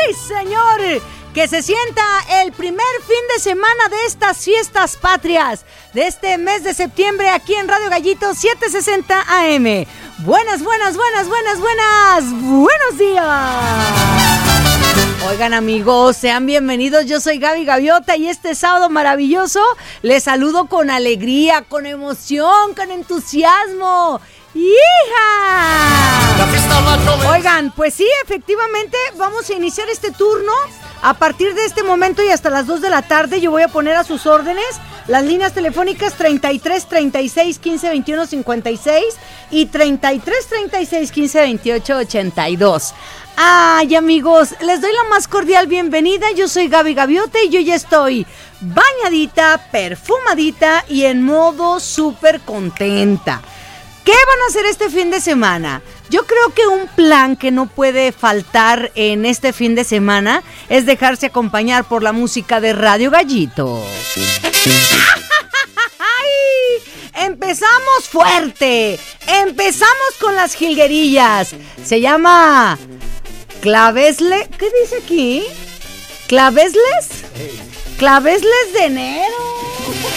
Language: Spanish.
Sí, señor. Que se sienta el primer fin de semana de estas fiestas patrias de este mes de septiembre aquí en Radio Gallito 760 AM. Buenos días. Oigan, amigos, sean bienvenidos. Yo soy Gaby Gaviota y este sábado maravilloso les saludo con alegría, con emoción, con entusiasmo. ¡Hija! Oigan, pues sí, efectivamente vamos a iniciar este turno. A partir de este momento y hasta las 2 de la tarde yo voy a poner a sus órdenes las líneas telefónicas 33 36 15 21 56 y 33 36 15 28 82. Ay, amigos, les doy la más cordial bienvenida. Yo soy Gaby Gaviota y yo ya estoy bañadita, perfumadita y en modo súper contenta. ¿Qué van a hacer este fin de semana? Yo creo que un plan que no puede faltar en este fin de semana es dejarse acompañar por la música de Radio Gallito. Empezamos fuerte, empezamos con las jilguerillas. Se llama Clavesle, ¿qué dice aquí? Clavesles de enero.